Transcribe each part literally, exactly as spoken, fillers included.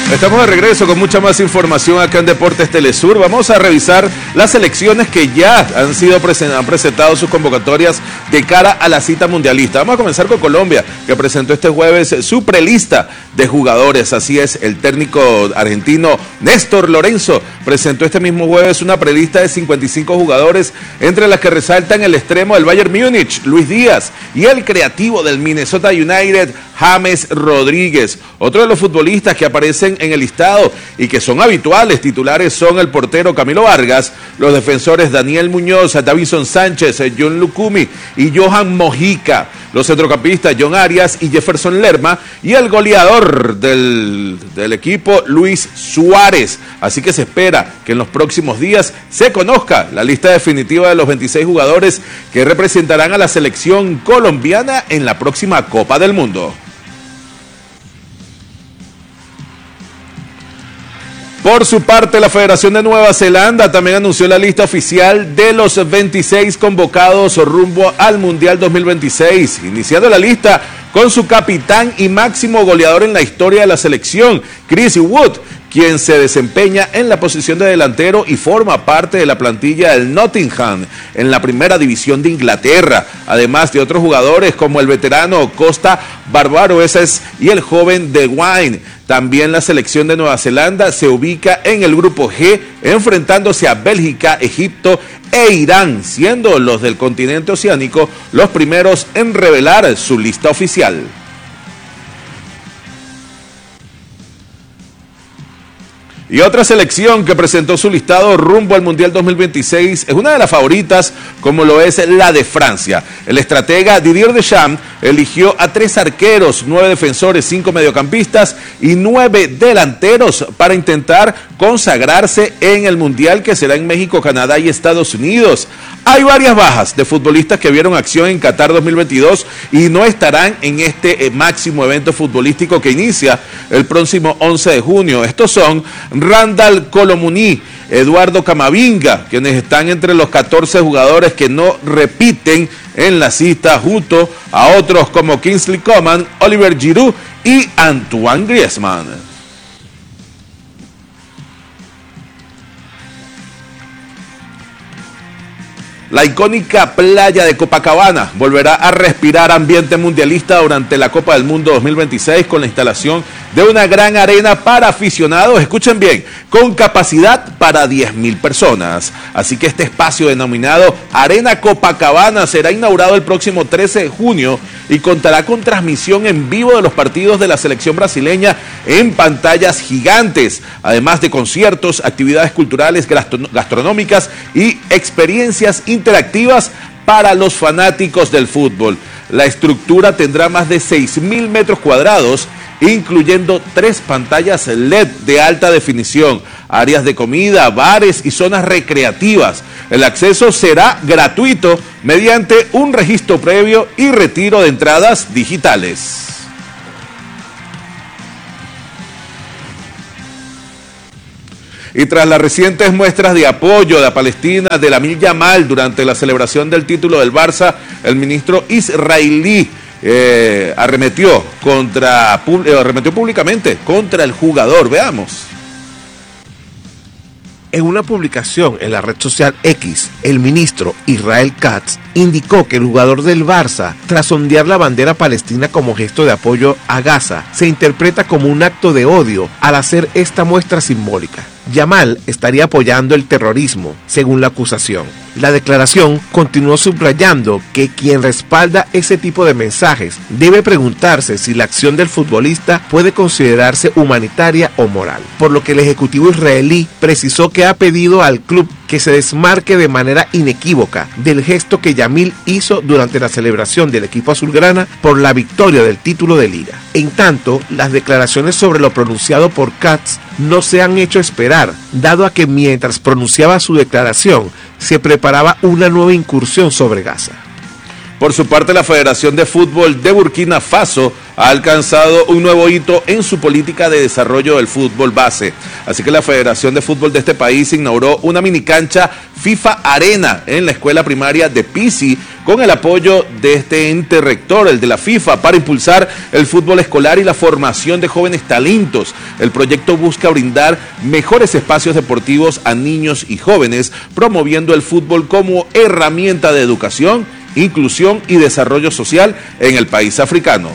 Estamos de regreso con mucha más información acá en Deportes Telesur. Vamos a revisar las selecciones que ya han sido present han presentado sus convocatorias de cara a la cita mundialista. Vamos a comenzar con Colombia, que presentó este jueves su prelista de jugadores. Así es, el técnico argentino Néstor Lorenzo presentó este mismo jueves una prelista de cincuenta y cinco jugadores, entre las que resaltan el extremo del Bayern Múnich, Luis Díaz, y el creativo del Minnesota United, James Rodríguez. Otro de los futbolistas que aparecen en el listado y que son habituales titulares son el portero Camilo Vargas, los defensores Daniel Muñoz, Davinson Sánchez, John Lucumi y Johan Mojica, los centrocampistas John Arias y Jefferson Lerma, y el goleador del, del equipo Luis Suárez. Así que se espera que en los próximos días se conozca la lista definitiva de los veintiséis jugadores que representarán a la selección colombiana en la próxima Copa del Mundo. Por su parte, la Federación de Nueva Zelanda también anunció la lista oficial de los veintiséis convocados rumbo al Mundial dos mil veintiséis, iniciando la lista con su capitán y máximo goleador en la historia de la selección, Chris Wood, quien se desempeña en la posición de delantero y forma parte de la plantilla del Nottingham en la primera división de Inglaterra, además de otros jugadores como el veterano Costa Barbaroesas y el joven De Wine. También la selección de Nueva Zelanda se ubica en el grupo G, enfrentándose a Bélgica, Egipto e Irán, siendo los del continente oceánico los primeros en revelar su lista oficial. Y otra selección que presentó su listado rumbo al Mundial dos mil veintiséis es una de las favoritas, como lo es la de Francia. El estratega Didier Deschamps eligió a tres arqueros, nueve defensores, cinco mediocampistas y nueve delanteros para intentar consagrarse en el Mundial que será en México, Canadá y Estados Unidos. Hay varias bajas de futbolistas que vieron acción en Qatar dos mil veintidós y no estarán en este máximo evento futbolístico que inicia el próximo once de junio. Estos son Randall Colomuni, Eduardo Camavinga, quienes están entre los catorce jugadores que no repiten en la cita, junto a otros como Kingsley Coman, Oliver Giroud y Antoine Griezmann. La icónica playa de Copacabana volverá a respirar ambiente mundialista durante la Copa del Mundo dos mil veintiséis con la instalación de una gran arena para aficionados, escuchen bien, con capacidad para diez mil personas. Así que este espacio denominado Arena Copacabana será inaugurado el próximo trece de junio y contará con transmisión en vivo de los partidos de la selección brasileña en pantallas gigantes, además de conciertos, actividades culturales, gastronómicas y experiencias interactivas para los fanáticos del fútbol. La estructura tendrá más de seis mil metros cuadrados, incluyendo tres pantallas L E D de alta definición, áreas de comida, bares y zonas recreativas. El acceso será gratuito mediante un registro previo y retiro de entradas digitales. Y tras las recientes muestras de apoyo de Palestina de Lamine Yamal durante la celebración del título del Barça, el ministro israelí eh, arremetió, contra, arremetió públicamente contra el jugador. Veamos. En una publicación en la red social X, el ministro Israel Katz indicó que el jugador del Barça, tras ondear la bandera palestina como gesto de apoyo a Gaza, se interpreta como un acto de odio al hacer esta muestra simbólica. Yamal estaría apoyando el terrorismo, según la acusación. La declaración continuó subrayando que quien respalda ese tipo de mensajes debe preguntarse si la acción del futbolista puede considerarse humanitaria o moral, por lo que el ejecutivo israelí precisó que ha pedido al club que se desmarque de manera inequívoca del gesto que Yamil hizo durante la celebración del equipo azulgrana por la victoria del título de liga. En tanto, las declaraciones sobre lo pronunciado por Katz no se han hecho esperar, dado a que mientras pronunciaba su declaración, se preparaba una nueva incursión sobre Gaza. Por su parte, la Federación de Fútbol de Burkina Faso ha alcanzado un nuevo hito en su política de desarrollo del fútbol base. Así que la Federación de Fútbol de este país inauguró una mini cancha FIFA Arena en la escuela primaria de Pisi, con el apoyo de este ente rector, el de la FIFA, para impulsar el fútbol escolar y la formación de jóvenes talentos. El proyecto busca brindar mejores espacios deportivos a niños y jóvenes, promoviendo el fútbol como herramienta de educación, inclusión y desarrollo social en el país africano.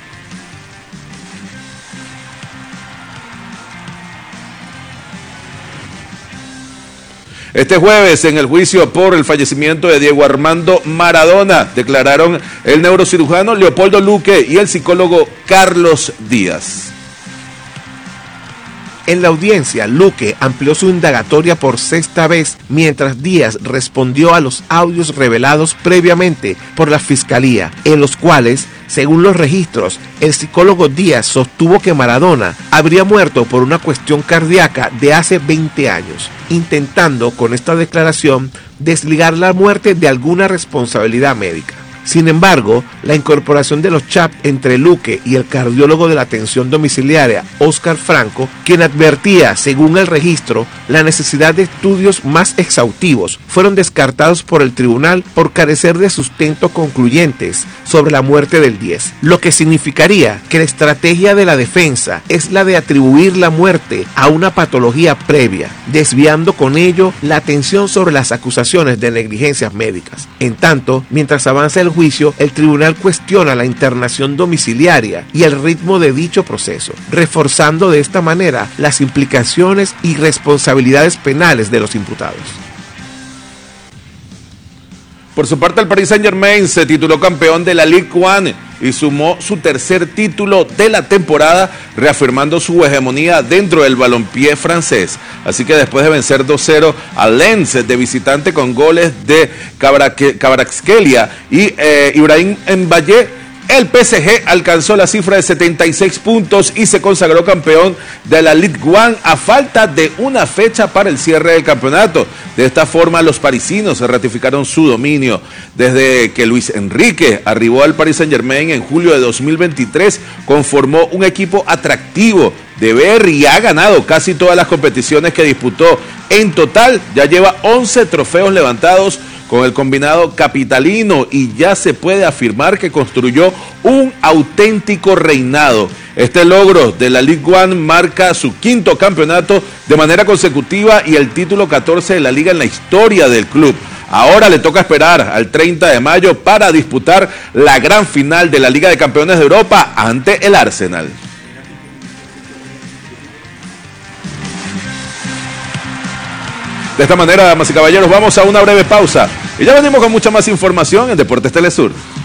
Este jueves, en el juicio por el fallecimiento de Diego Armando Maradona, declararon el neurocirujano Leopoldo Luque y el psicólogo Carlos Díaz. En la audiencia, Luque amplió su indagatoria por sexta vez, mientras Díaz respondió a los audios revelados previamente por la Fiscalía, en los cuales, según los registros, el psicólogo Díaz sostuvo que Maradona habría muerto por una cuestión cardíaca de hace veinte años, intentando con esta declaración desligar la muerte de alguna responsabilidad médica. Sin embargo, la incorporación de los chats entre Luque y el cardiólogo de la atención domiciliaria, Óscar Franco, quien advertía, según el registro, la necesidad de estudios más exhaustivos, fueron descartados por el tribunal por carecer de sustento concluyentes sobre la muerte del diez, lo que significaría que la estrategia de la defensa es la de atribuir la muerte a una patología previa, desviando con ello la atención sobre las acusaciones de negligencias médicas. En tanto, mientras avanza el juicio, el tribunal cuestiona la internación domiciliaria y el ritmo de dicho proceso, reforzando de esta manera las implicaciones y responsabilidades penales de los imputados. Por su parte, el Paris Saint-Germain se tituló campeón de la Ligue uno y sumó su tercer título de la temporada, reafirmando su hegemonía dentro del balompié francés. Así que después de vencer dos cero a Lens de visitante con goles de Kvaratskhelia y eh, Ibrahim Mbaye, el P S G alcanzó la cifra de setenta y seis puntos y se consagró campeón de la Ligue uno a falta de una fecha para el cierre del campeonato. De esta forma, los parisinos ratificaron su dominio. Desde que Luis Enrique arribó al Paris Saint-Germain en julio de dos mil veintitrés, conformó un equipo atractivo de ver y ha ganado casi todas las competiciones que disputó. En total, ya lleva once trofeos levantados con el combinado capitalino y ya se puede afirmar que construyó un auténtico reinado. Este logro de la Ligue uno marca su quinto campeonato de manera consecutiva y el título catorce de la liga en la historia del club. Ahora le toca esperar al treinta de mayo para disputar la gran final de la Liga de Campeones de Europa ante el Arsenal. De esta manera, damas y caballeros, vamos a una breve pausa y ya venimos con mucha más información en Deportes Telesur.